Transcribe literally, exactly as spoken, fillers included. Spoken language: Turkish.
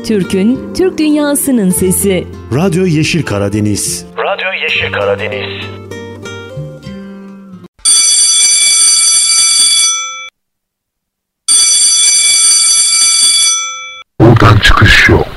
Türk'ün, Türk dünyasının sesi. Radyo Yeşil Karadeniz. Radyo Yeşil Karadeniz. Buradan çıkış yok.